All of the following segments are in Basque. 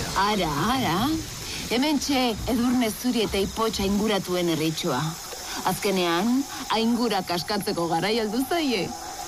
Ara. Hementxe Edurne Zuri eta Ipotxa ainguratuen herritxoa. Azkenean, aingura kaskatzeko garai heldu zaie.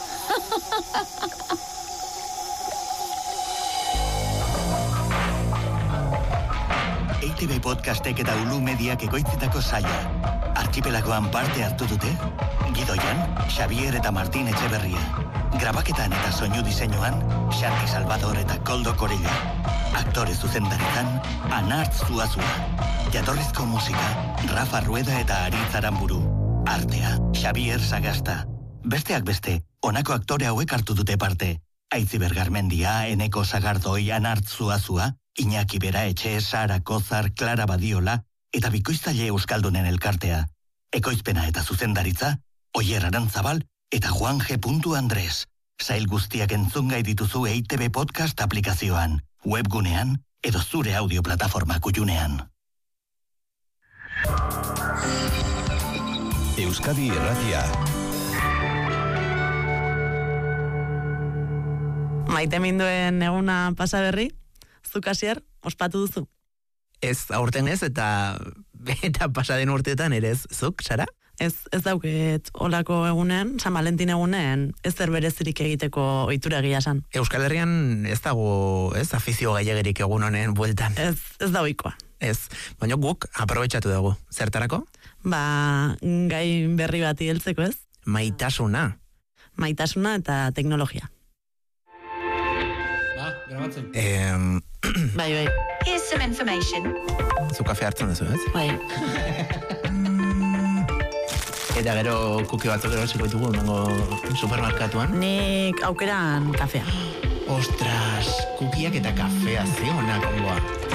EITB podcastek eta Ulu Mediak ekoitzitako saia. Archipelagoan parte hartu dute Gidoian, Xavier eta Martin Etxeberria. Grabaketan eta soinu diseinuan, Xanti Salvador eta Koldo Korella. Aktore zuzendaritzan, Anartz Zuazua. Jatorrizko musika, Rafa Rueda eta Aritz Aramburu. Artea, Xavier Sagasta. Besteak beste, honako aktore hauek hartu dute parte. Aitziber Garmendia, Eneko Sagardoi, Anartz Zuazua, Iñaki Beraetxe, Sara Kozar, Clara Badiola eta Bikoiztaile Euskaldunen elkartea. Ekoizpena eta zuzendaritza, Oier Arantzabal eta Juan G. Andres. Sail guztiak entzungai dituzu EITB podcast aplikazioan, webgunean edo zure audio plataforma kutxunean. Euskadi Irratia. Maite minduen eguna pasa berri, zuk hasier, ospatu duzu? Ez, aurten ez, eta pasaden urteetan ere ez, zuk, Sara? Ez dauket olako egunen, San Valentin egunen, ez zer berezirik egiteko ohitura egia esan. Euskal Herrian ez dago, ez, afizio gailegerik egun honen bueltan. Ez da ohikoa. Ez, baina guk aprobetxatu dugu. Zertarako? Gai berri bati heltzeko, ez? Maitasuna. Maitasuna eta teknologia. Grabatzen. Bai. Here's some information. Zu kafe hartzen duzu, ez? Bai. Eta gero kuki batzuk erosiko ditugu nango supermarkatuan. Nik aukeran kafea. Ostras, kukiak eta kafea zionak ongoa.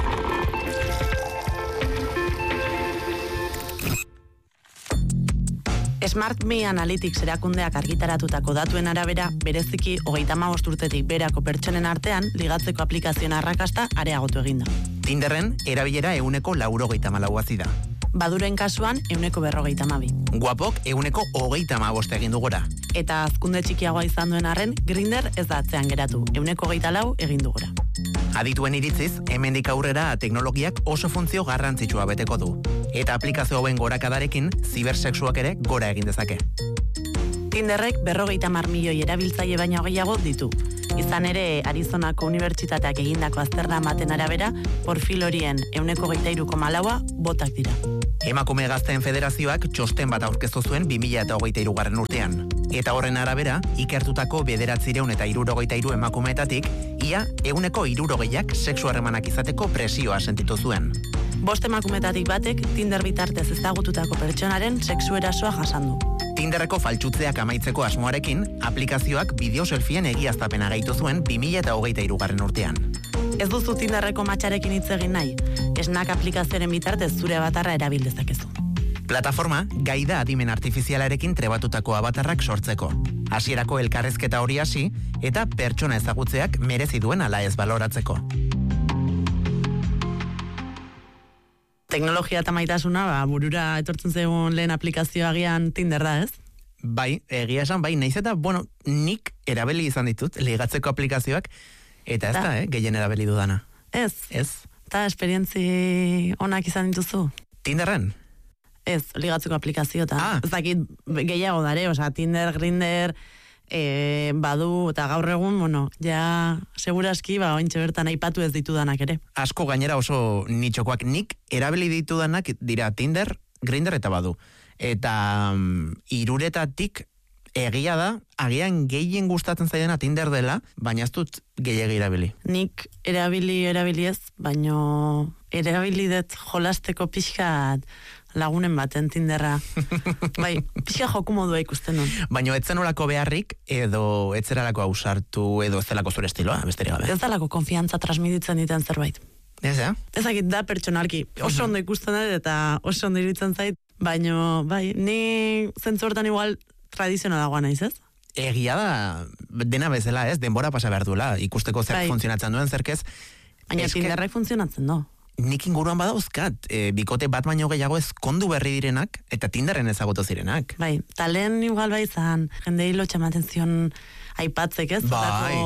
Smart Me Analytics erakundeak argitaratutako datuen arabera, bereziki 35 urtetik berako pertsonen artean ligatzeko aplikazioen arrakasta areagotu eginda. Tinderren erabilera 94% da. Baduren kasuan 142. Guapok 135 egin du gora. Eta hazkunde txikiagoa izan duen arren, Grindr ez da atzean geratu, 124 egin du gora. Adituen iritziz, hemendik aurrera teknologiak oso funtzio garrantzitsua beteko du. Eta aplikazio hauen gorakadarekin, zibersexuak ere gora egin dezake. Tinderrek 50 milioi erabiltzaile baino gehiago ditu. Izan ere, Arizonako Unibertsitateak egindako azterna ematen arabera, profil horien 23,4 botak dira. Emakume Gazteen Federazioak txosten bat aurkeztu zuen 2023 urtean. Eta horren arabera, ikertutako 963 emakumeetatik, ia 160ak sexu harremanak izateko presioa sentitu zuen. 5 emakumetatik batek Tinder bitartez ezagututako pertsonaren sexu erasoa jasan du. Tinderreko faltsutzeak amaitzeko asmoarekin, aplikazioak bideo selfien egiaztapena gaitu zuen 2023 urtean. Ez duzu Tinderreko matxarekin hitz egin nahi, Snack aplikazioaren bitartez zure avatarra erabil dezakezu. Plataforma gai da adimen artifizialarekin trebatutako avatarrak sortzeko. Hasierako elkarrezketa hori hasi eta pertsona ezagutzeak merezi duen ala ez baloratzeko. Teknologia eta maitasuna, burura etortzen zegoen lehen aplikazioa agian Tinder da, ez? Bai, egia esan, bai, naiz eta, nik erabili izan ditut, ligatzeko aplikazioak, eta ez da, gehien erabili dudana. Ez? Eta esperientzi onak izan dituzu? Tinderren? Ez, ligatzeko aplikazio, eta ez dakit gehiago dare, Tinder, Grindr, badu, eta gaur egun, ja, seguraski, ointxe bertan aipatu ez ditudanak ere. Asko gainera oso nitxokoak, nik erabili ditudanak dira Tinder, Grindr eta badu. Eta hiruretatik egia da, agian gehien gustatzen zaidana Tinder dela, baina ez dut gehiagi erabili. Nik erabili ez, baino erabili dut jolasteko pixkat lagunen baten Tinderra. Bai, pixka joku modua ikusten dut. Baina etzen olako beharrik, edo etzeralako ausartu, edo ez delako zure estiloa, besterik gabe. Ez delako konfiantza transmititzen diten zerbait. Ez, Ezakit da pertsonalki. Oso ondo ikusten dut eta oso ondo iruditzen zait, baina, bai, ni zentzu hortan igual tradizionalagoa naiz, ez? Egia da, dena bezala, ez? Denbora pasa behar duela, ikusteko zer funtzionatzen duen zerkez. Baina Tinderrek funtzionatzen du. Nik inguruan badauzkat, bikote bat baino gehiago ezkondu berri direnak, eta Tinderren ezagutu zirenak. Bai, eta lehen igual bai zan, jende hilo txamaten zion aipatzek, ez? Bai.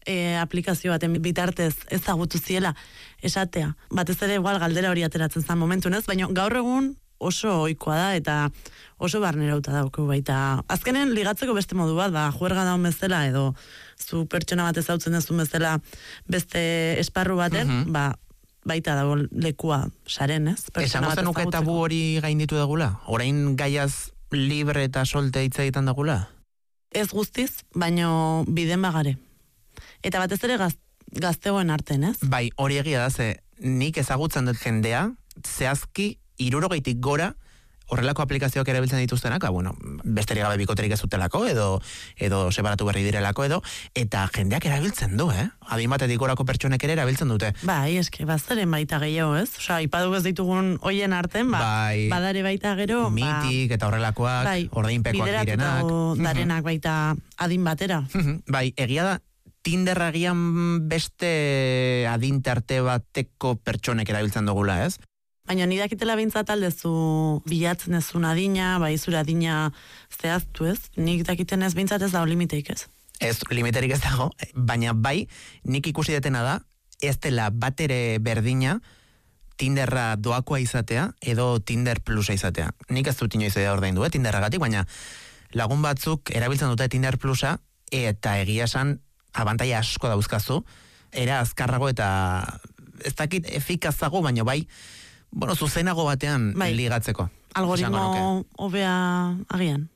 aplikazio baten bitartez ezagutu ziela esatea. Batez ere igual galdera hori ateratzen zen momentu, ez? Baina gaur egun oso ohikoa da eta oso barnerauta dauko baita. Azkenen ligatzeko beste modu bat, juerga daun bezala edo zu pertsona bat ezautzen dezun bezala beste esparru baten, baita dago lekua saren, ez? Esango zenuke tabu hori gainditu dagula? Orain gaiaz libre eta solte hitz egiten dagula? Ez guztiz, baino biden bagare. Eta batez ere gaztegoen arten, ez? Bai, hori egia da, ze nik ezagutzen dut jendea, zehazki 60 gora horrelako aplikazioak erabiltzen dituztenak, besterik gabe bikoterik ez zutelako, edo separatu berri direlako, eta jendeak erabiltzen du, Adin batetik gorako pertsonek ere erabiltzen dute. Bai, eske, bazaren baita gehiago, ez? Osea, ipadu ez ditugun hoien arten, badare baita gero, mitik eta horrelakoak, ordainpekoak direnak. Bideratu darenak baita adin batera. Bai, egia da, Tinder agian beste adin tarte bateko pertsonek erabiltzen dugula, ez? Baina nidakitela bintzat aldezu bilatzen ezun adina, zure adina zehaztu, ez? Nik dakiten ez bintzat ez dago limiteik, ez? Ez, limiterik ez dago, baina nik ikusi detena da, ez dela bat ere berdina Tinderra doakoa izatea edo Tinder Plusa izatea. Nik ez dut inoiz ordaindu, Tinderragatik, baina lagun batzuk erabiltzen dute Tinder Plusa eta egia esan abantaila asko dauzkazu, era azkarrago eta ez dakit efikazago, baina zuzenago batean ligatzeko. Algoritmo hobea agian.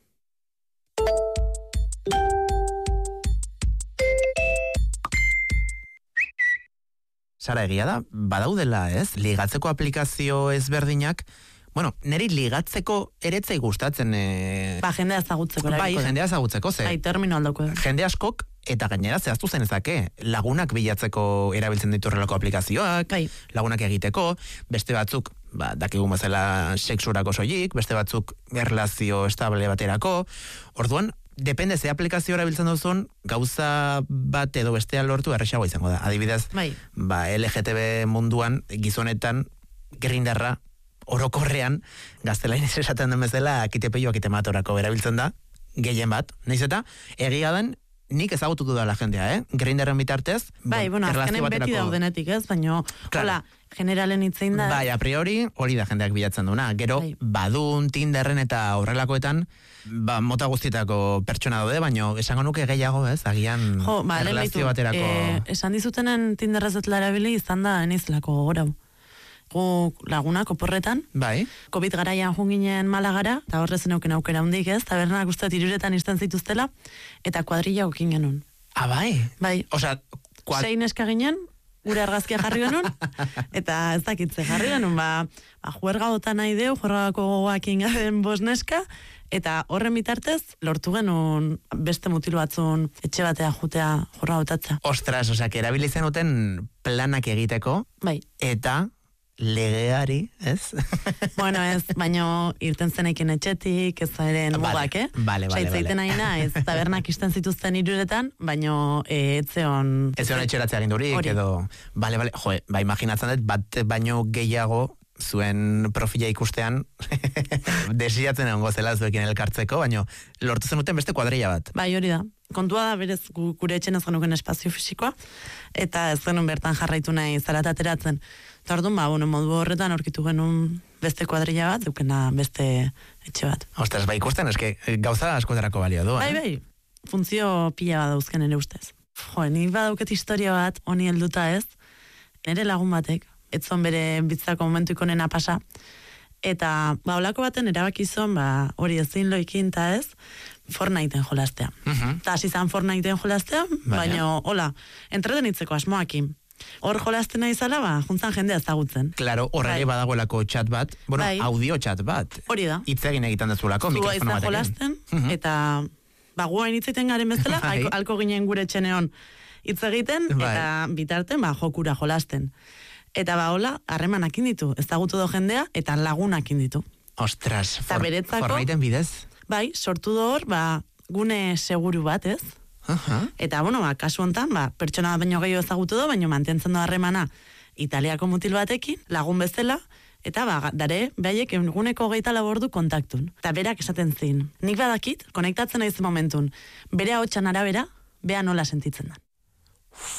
Sara, egia da, badaudela, ez? Ligatzeko aplikazio ezberdinak, neri ligatzeko eretzei gustatzen... jendea ezagutzeko. Jendea ezagutzeko, ze... termino aldoko. Jende askok, eta gainera zehaztu zen ezake, lagunak bilatzeko erabiltzen ditu horrelako aplikazioak, lagunak egiteko, beste batzuk, dakigun bezala sexurako soilik, beste batzuk erlazio estable baterako, orduan, depende ze aplikazio erabiltzen duzun, gauza bat edo bestea lortu erresago izango da. Adibidez, LGTB munduan, gizonetan, Grinderra, orokorrean, gaztelainez esaten den bezala, akitepeio akitematorako erabiltzen da, gehien bat, nahiz eta, egia den, nik ezagutu dudala jendea, Grinderren bitartez, azkenen beti daudenetik, ez? Baina, generalen itzein da. A priori, hori da jendeak bilatzen duna. Gero, badun, Tinderren eta horrelakoetan, mota guztietako pertsona daude, baina esango nuke gehiago, ez? Agian erlazio baterako... Esan dizutenen Tinderrez etla erabili izan da enizlako gorau. Gu lagunak oporretan, COVID garaian junginen Malagara, eta horrezen euken aukera hundik, ez? Tabernak uste 3 izten zituztela, eta kuadrilla okin genuen. Bai? Osa, 6 neska ginen, gure argazkia jarri genuen, eta ez dakitze jarri genuen, juerga dota nahi deu, juergako gogoak ingaden 5 neska, eta horren bitartez, lortu genuen beste mutil batzun etxe batea jutea juerga dotatzea. Ostras, osak, erabilizen duten planak egiteko, eta... legeari, ez? Ez, baino irten zenekin etxetik, ez zairen mugak, Saitzeiten aina, ez tabernak isten zituzten 3, baino etzeon... Etzeon etxeratzea gindurik, edo... imaginatzen dut, bat baino gehiago zuen profila ikustean desiatzen egon gozela zuekin elkartzeko, baino lortu zenuten beste kuadrilla bat. Hori da. Kontua da, berez, gure etxen ez genuken espazio fisikoa, eta ez genuen bertan jarraitu nahi zaratateratzen. Eta orduan, modu horretan aurkitu genuen beste kuadrilla bat, dukena beste etxe bat. Ostras, ikusten, eske gauza askotarako balio du, funtzio pila bat dauzken ere ustez. Nik badauket historia bat, honi helduta ez, nire lagun batek, etzon bere bitzako momentu ikonena pasa, eta olako baten erabakizon, hori ezin loikin eta ez, Fortniten jolastea. Eta hasi zan Fortniten jolastea, baina, entretenitzeko asmoakin. Hor jolasten nahi zala, juntzan jendea ezagutzen. Claro, horre badagoelako chat bat, audio chat bat. Hori da. Itzegin egiten dezulako, mikrofono batekin. Jolasten, eta guain itzaiten garen bezala, alko ginen gure txeneon hitz egiten, eta bitarten, jokura jolasten. Eta harremanak inditu, ezagutu do jendea, eta lagunak inditu. Ostras, Fortniten bidez? Sortu do hor, gune seguru bat, ez? Eta, kasu hontan, pertsona bat baino gehiago ezagutu do, baino mantentzen do harremana Italiako mutil batekin, lagun bezala, eta dare, behaiek eguneko 24 ordu kontaktun. Eta berak esaten zin. Nik badakit, konektatzen naiz momentun, bere ahotsan arabera, bea nola sentitzen da.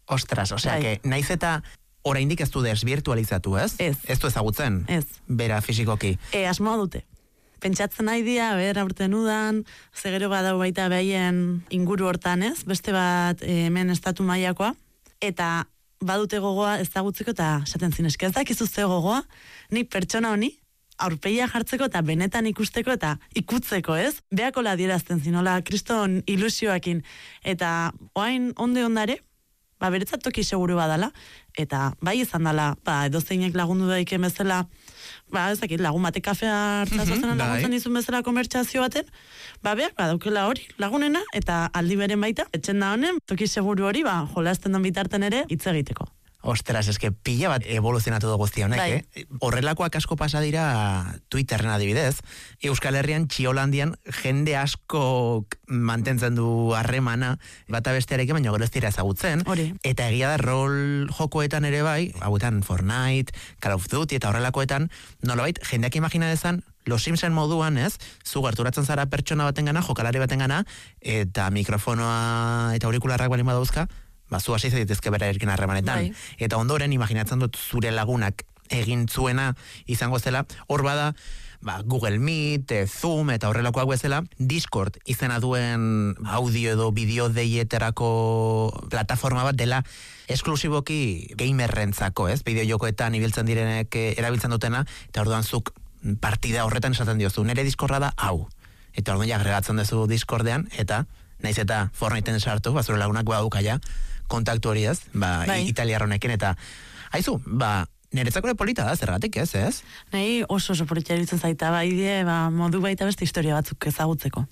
Ostras, osea, naiz eta oraindik ez du desvirtualizatu, ez? Ez du ezagutzen? Ez. Bera fisikoki? Asmoa dute. Pentsatzen nahi dia, aurten udan, zegero badau baita behaien inguru hortan, ez? Beste bat hemen estatu mailakoa, eta badute gogoa ezagutzeko eta esaten zineske, ez dakizu ze gogoa, ni pertsona honi aurpegia jartzeko eta benetan ikusteko eta ikutzeko, ez? Beakola adierazten zinola, kriston ilusioakin, eta oain onde ondare, beretzat toki seguru badala, eta bai izan dela, edozeinek lagundu daiken bezala, ezakit, lagun bate kafea hartzazozenan laguntzen izun bezala komertxazio baten, beak, daukela hori, lagunena, eta aldi beren baita, etxen da honen, toki seguru hori, jolazten don bitarten ere, hitz egiteko. Ostras, eske pila bat evoluzionatu du guzti honek, Horrelakoak asko pasa dira Twitterren adibidez. Euskal Herrian, Txiolandian, jende asko mantentzen du harremana, bata bestearekin, baina gero ez dira ezagutzen. Eta egia da rol jokoetan ere bai, hauetan Fortnite, Call of Duty eta horrelakoetan, nolabait, jendeak imagina dezan, Los Simpson moduan, ez? Zu gerturatzen zara pertsona batengana, jokalari batengana, eta mikrofonoa eta aurikularrak balin badauzka, zu hasi zaitezke bera erkin harremanetan. Eta ondoren, imaginatzen dut zure lagunak egin zuena izango zela, hor bada, Google Meet, Zoom eta horrelakoak bezala, Discord izena duen audio edo bideo deieterako plataforma bat dela esklusiboki gamerrentzako, ez? Bideo jokoetan ibiltzen direnek erabiltzen dutena, eta orduan zuk partida horretan esaten diozu, nire Discorda da hau. Eta orduan agregatzen duzu Discordean, eta naiz eta Fortniteen sartu, zure lagunak badukaia kontaktu hori, ez? Italiarronekin, eta haizu, niretzako ere polita da, zergatik, ez? Nahi oso polita eritzen zaita, modu baita beste historia batzuk ezagutzeko.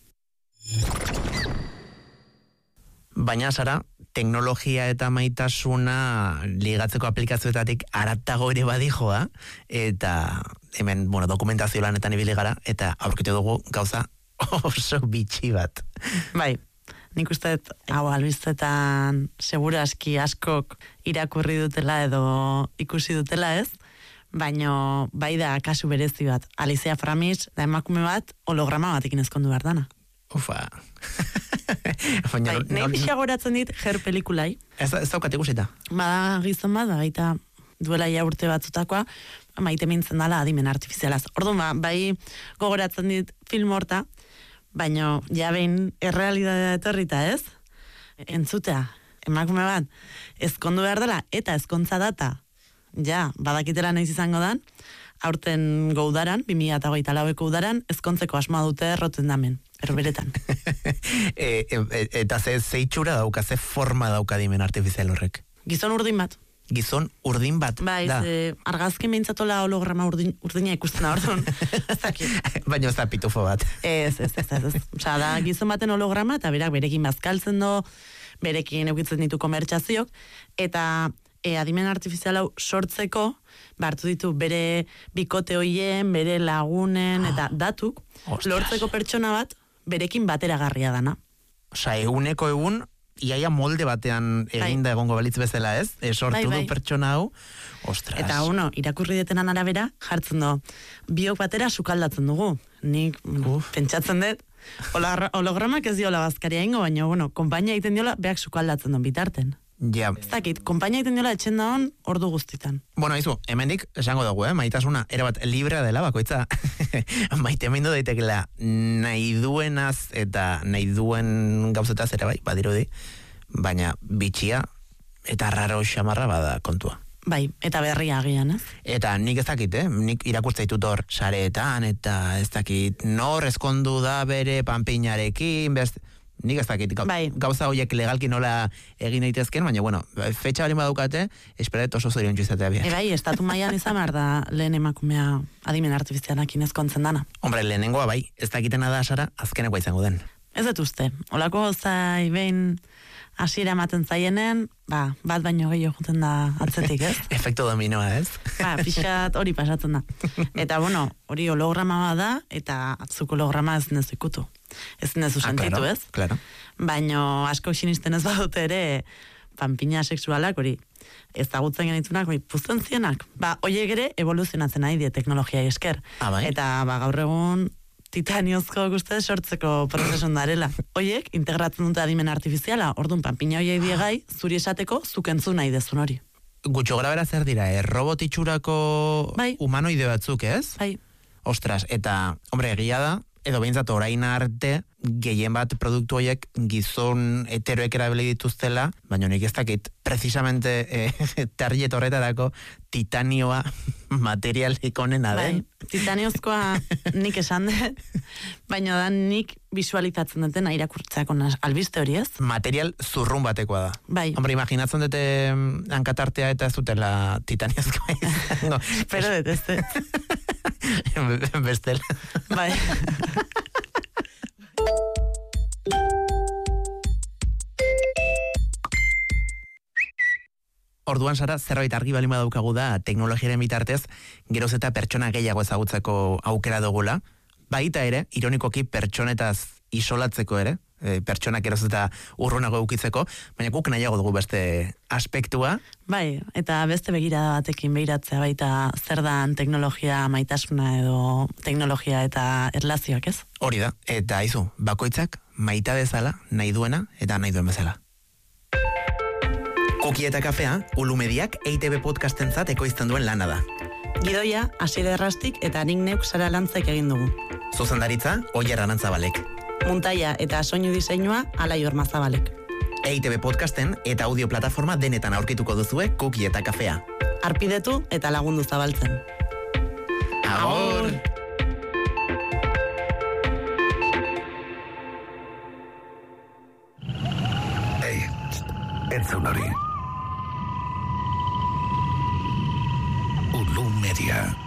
Baina, Sara, teknologia eta maitasuna ligatzeko aplikazioetatik aratago ere badijoa, eta hemen, dokumentazio lanetan ibili gara, eta aurkitu dugu gauza oso bitxi bat. Bai. Nik uste, albistetan seguraski askok irakurri dutela edo ikusi dutela, ez? Baina bai da kasu berezi bat. Alicia Framis da emakume bat holograma batekin ezkondu behar dana. Ufa. Nahi pixia goratzen dit Her pelikulai. Ez daukat ikusita. Bada gizon bat, baita duela ja urte batzutakoa, maite mintzen dala adimen artifizialaz. Orduan, bai gogoratzen dit film horta, baina ja behin errealidadea etorrita, ez? Entzutea, emakume bat, ezkondu behar dela, eta ezkontza data, badakitela naiz izango dan, aurten goudaran, 2008ko udaran, ezkontzeko asmoa dute Rotterdammen, erberetan. Eta ze itxura dauka, ze forma dauka dimen artifizial horrek? Gizon urdin bat. Gizon urdin bat. Bai, argazki mintzatola holograma urdina ikusten da, orduan. Baina ez da pitufo bat. Ez. Osa, da gizon baten holograma, eta berak berekin bazkaltzen do, berekin eukitzen ditu komertxaziok, eta adimen artifizial hau sortzeko, hartu ditu bere bikote hoien, bere lagunen, eta datuk, lortzeko pertsona bat, berekin bateragarria dana. Osa, eguneko egun, iaia molde batean eginda egongo balitz bezala, ez? Sortu du pertsona hau. Ostras. Eta irakurri detenan arabera, jartzen du, biok batera sukaldatzen dugu. Nik pentsatzen dut, hologramak ez diola bazkaria ingo, baina, konpainia egiten diola, beak sukaldatzen duen bitarten. Ja. Ez dakit, konpainia egiten diola etxen da hon, ordu guztitan. Izu, hemendik esango dugu, maitasuna, erabat librea dela, bakoitza, maite mindu daitekela nahi duenaz eta nahi duen gauzetaz ere bai, badirudi, baina bitxia eta raro xamarra bada kontua. Bai, eta berria agian, ez? Eta nik ez dakit, nik irakurtza ditut hor sareetan, eta ez dakit nor ezkondu da bere panpinarekin, nik ez dakit, gauza horiek legalki nola egin daitezken, baina, fetxa balin badukate, esperadet oso zorion izatea bia. Bai, estatu mailan izan behar da lehen emakumea adimen artifizialakin ezkontzen dana. Hombre, lehenengoa bai, ez dakitena da, Sara, azkenekoa izango den. Ez dut uste, olako zai behin hasiera ematen zaienen, bat baino gehiago juten da atzetik, ez? Efekto dominoa, ez? Pixkat hori pasatzen da. Eta, hori holograma bat da, eta atzuk holograma ez nezu ikutu. Ez nezu sentitu, ez? Claro. Baina asko sinisten ez badute ere, panpina sexualak, hori, ezagutzen genitunak, puzten zienak. Oiek ere evoluzionatzen nahi die teknologia esker. Bai. Eta gaur egun titaniozko guzti sortzeko prozesun darela. Hoiek, integratzen dute adimen artifiziala, orduan panpina hoiei diegai, zuri esateko, zuk entzun nahi dezun hori. Gutxo gara bera zer dira, robot itxurako humanoide batzuk, ez? Bai. Ostras, eta, hombre, egia da, edo behintzat orain arte, gehien bat produktu horiek gizon heteroek erabili dituztela, baina nik ez dakit, precisamente target horretarako titanioa materialik onena den. Bai, titaniozkoa nik esan dut, baina da nik visualizatzen duten irakurtzeako albiste hori ez? Material zurrun batekoa da. Bai. Hombre, imaginatzen dute hankatartea eta ez dutela titaniozkoa izango. Espero dut, ez dut. Bestela. Bai. Orduan, Sara, zerbait argi balima daukagu da teknologiaren bitartez geroz eta pertsona gehiago ezagutzeko aukera dugula. Baita ere, ironikoki pertsonetaz isolatzeko ere, pertsonak geroz eta urrunago eukitzeko, baina guk nahiago dugu beste aspektua. Bai, eta beste begirada batekin behiratzea baita zer dan teknologia maitasuna edo teknologia eta erlazioak, ez? Hori da, eta izu, bakoitzak maita bezala, nahi duena eta nahi duen bezala. Kuki eta kafea, Ulu Mediak EITB podcastentzat ekoizten duen lana da. Gidoia, Asier Errastik eta nik neuk Sara Lantzek egin dugu. Zuzendaritza, Oier Arantzabalek. Muntaia eta soinu diseinua, Alai Ormazabalek. EITB podcasten eta audio plataforma denetan aurkituko duzue Kuki eta kafea. Arpidetu eta lagundu zabaltzen. Agur! Ei, entzun hori. Ulu Media.